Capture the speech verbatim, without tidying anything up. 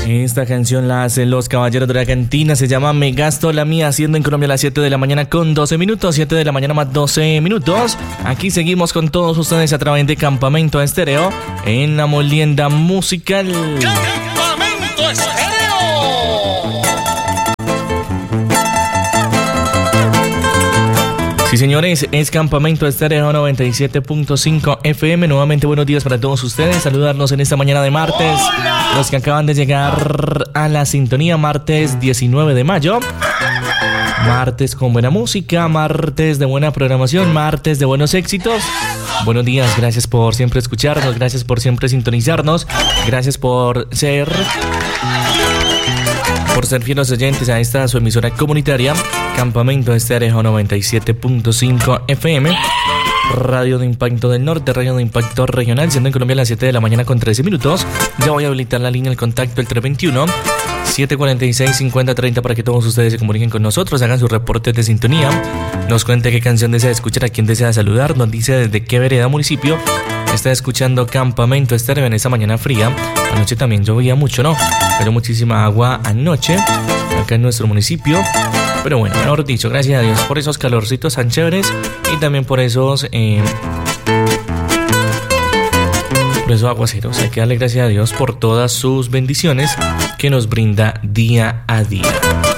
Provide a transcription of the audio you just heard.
Esta canción la hacen los Caballeros de la Cantina, se llama Me Gasto la Mía, siendo en Colombia las siete de la mañana con doce minutos, siete de la mañana más doce minutos. Aquí seguimos con todos ustedes a través de Campamento Estéreo en la molienda musical. Campamento Estéreo. Sí, señores, es Campamento Estéreo noventa y siete punto cinco F M. Nuevamente buenos días para todos ustedes. Saludarlos en esta mañana de martes. ¡Hola! Los que acaban de llegar a la sintonía, martes diecinueve de mayo. Martes con buena música, martes de buena programación, martes de buenos éxitos. Buenos días, gracias por siempre escucharnos, gracias por siempre sintonizarnos, gracias por ser... por ser fieles oyentes a esta su emisora comunitaria, Campamento Estéreo noventa y siete punto cinco F M, Radio de Impacto del Norte, Radio de Impacto Regional, siendo en Colombia a las siete de la mañana con trece minutos. Ya voy a habilitar la línea, el contacto, el tres dos uno, siete cuatro seis, cinco cero tres cero para que todos ustedes se comuniquen con nosotros, hagan sus reportes de sintonía, nos cuente qué canción desea escuchar, a quién desea saludar, nos dice desde qué vereda, municipio está escuchando Campamento Estéreo en esta mañana fría. Anoche también llovía mucho, ¿no? Cayó muchísima agua anoche acá en nuestro municipio. Pero bueno, mejor dicho, gracias a Dios por esos calorcitos tan chéveres y también por esos eh, por esos aguaceros. Hay que darle gracias a Dios por todas sus bendiciones que nos brinda día a día.